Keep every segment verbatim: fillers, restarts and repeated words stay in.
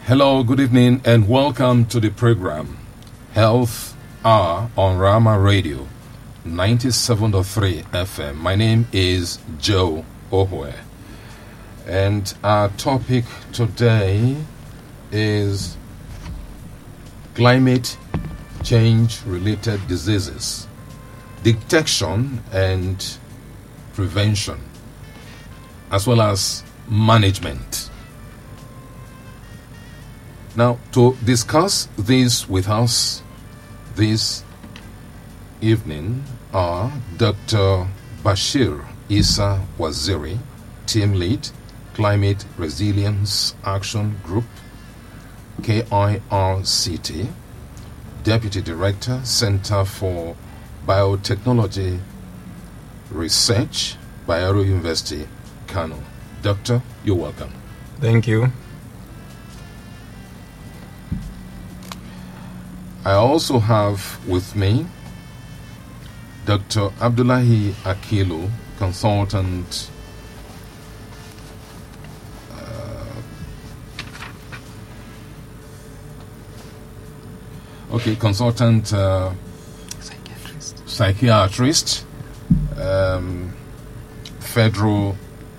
Hello, good evening, and welcome to the program Health Hour on Rama Radio ninety-seven point three F M. My name is Joe Ohwe, and our topic today is climate change related diseases, detection and prevention, as well as management. Now, to discuss this with us this evening are Doctor Bashir Isa Waziri, Team Lead, Climate Resilience Action Group, K I R C T, Deputy Director, Center for Biotechnology Research, Bayero University, Kano. Doctor, you're welcome. Thank you. I also have with me Doctor Abdullahi Akilu, consultant uh, okay, consultant uh, psychiatrist, psychiatrist um, Federal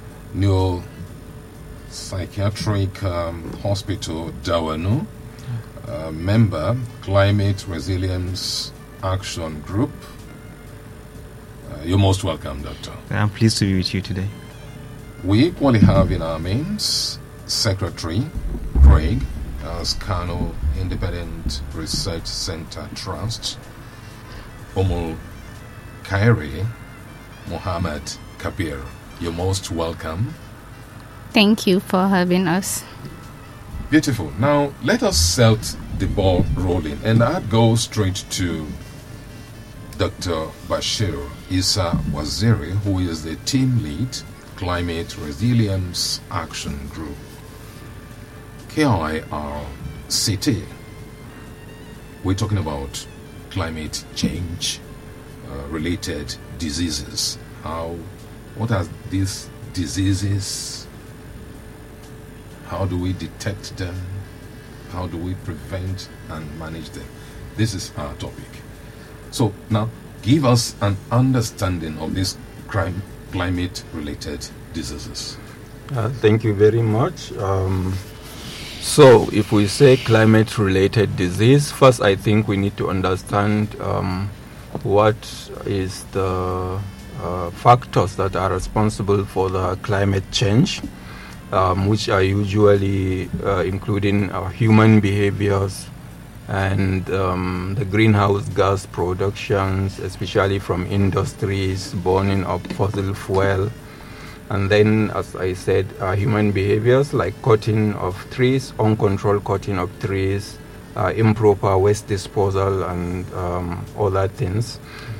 Neuropsychiatric um, Hospital, Dawanu. Uh, member, Climate Resilience Action Group. Uh, you're most welcome, Doctor. I'm pleased to be with you today. We equally have in our means Secretary Craig as Kano Independent Research Center Trust, Omul Kairi Muhammad Kabir. You're most welcome. Thank you for having us. Beautiful. Now, let us set the ball rolling, and I'd go straight to Doctor Bashir Isa Waziri, who is the Team Lead, Climate Resilience Action Group, K I R C T. We're talking about climate change uh, related diseases. How, what are these diseases? How do we detect them? How do we prevent and manage them? This is our topic. So now, give us an understanding of these crime, climate-related diseases. Uh, thank you very much. Um, so, if we say climate-related disease, first I think we need to understand um, what is the uh, factors that are responsible for the climate change. Um, which are usually uh, including our human behaviors and um, the greenhouse gas productions, especially from industries, burning of fossil fuel. And then, as I said, uh, human behaviors like cutting of trees, uncontrolled cutting of trees, uh, improper waste disposal, and um, other things.